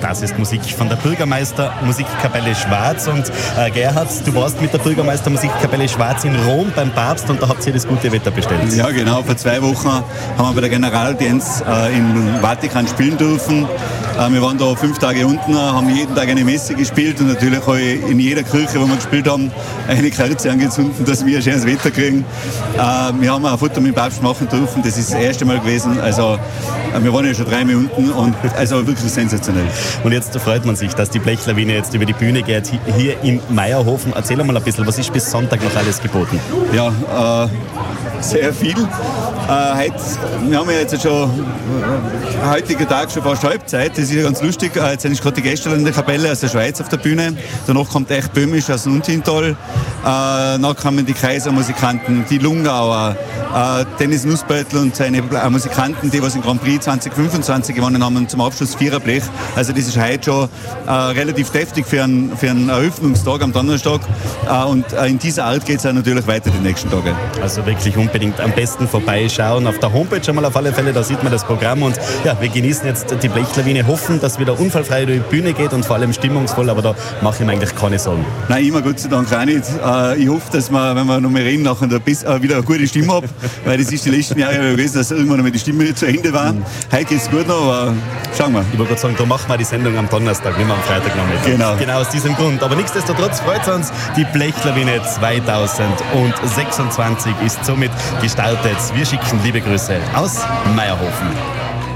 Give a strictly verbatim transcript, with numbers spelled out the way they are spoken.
Das ist Musik von der Bürgermeister Musikkapelle Schwarz. Und äh, Gerhard, du warst mit der Bürgermeister Musikkapelle Schwarz in Rom beim Papst und da habt ihr das gute Wetter bestellt. Ja, genau. Vor zwei Wochen haben wir bei der Generalaudienz äh, im Vatikan spielen dürfen. Äh, wir waren da fünf Tage unten, haben jeden Tag eine Messe gespielt und natürlich habe ich in jeder Kirche, wo wir gespielt haben, eine Kerze angezündet, dass wir ein schönes Wetter kriegen. Äh, wir haben ein Foto mit dem Papst machen dürfen, das ist das erste Mal gewesen. Also äh, wir waren ja schon dreimal unten und also wirklich sensationell. Und jetzt freut man sich, dass die Blechlawine jetzt über die Bühne geht, hier im Meierhofen. Erzähl mal ein bisschen, was ist bis Sonntag noch alles geboten? Ja, äh, sehr viel. Äh, heute, wir haben ja jetzt schon äh, heutigen Tag schon fast Halbzeit. Das ist ja ganz lustig. Äh, jetzt sind gerade die Gäste in der Kapelle aus der Schweiz auf der Bühne. Danach kommt echt Böhmisch aus dem Untintal. Äh, dann kommen die Kaisermusikanten, die Lungauer, äh, Dennis Nussbeutel und seine äh, Musikanten, die was im Grand Prix zwanzig fünfundzwanzig gewonnen haben und zum Abschluss Viererblech. Also das ist heute schon äh, relativ deftig für einen, für einen Eröffnungstag am Donnerstag. Äh, und äh, in dieser Art geht es auch natürlich weiter die nächsten Tage. Also wirklich unbedingt am besten vorbeischauen. Auf der Homepage schon mal auf alle Fälle, da sieht man das Programm. Und ja, wir genießen jetzt die Blechlawine, hoffen, dass wieder unfallfrei durch die Bühne geht und vor allem stimmungsvoll, aber da mache ich mir eigentlich keine Sorgen. Nein, immer Gott sei Dank auch nicht. Äh, ich hoffe, dass wir, wenn wir noch mehr reden, nachher äh, wieder eine gute Stimme haben, weil das ist die letzten Jahre gewesen, dass irgendwann noch mal die Stimme zu Ende war. Mhm. Heute geht es gut noch, aber schauen wir. Ich wollte gerade sagen, da machen wir die Sendung am Donnerstag, nicht mehr am Freitag noch mit. Genau. Genau aus diesem Grund. Aber nichtsdestotrotz freut es uns, die Blechlawine zweitausendsechsundzwanzig ist somit gestartet. Wir schicken liebe Grüße aus Meierhofen.